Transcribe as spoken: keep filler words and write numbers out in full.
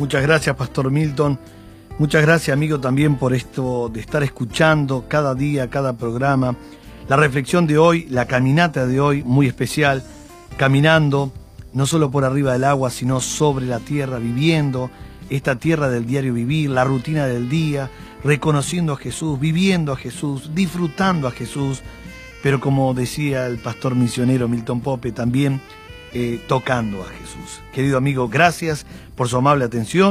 Muchas gracias, Pastor Milton. Muchas gracias, amigo, también por esto de estar escuchando cada día, cada programa. La reflexión de hoy, la caminata de hoy, muy especial. Caminando, no solo por arriba del agua, sino sobre la tierra, viviendo esta tierra del diario vivir, la rutina del día, reconociendo a Jesús, viviendo a Jesús, disfrutando a Jesús. Pero como decía el pastor misionero Milton Pope, también eh, tocando a Jesús. Querido amigo, gracias por su amable atención.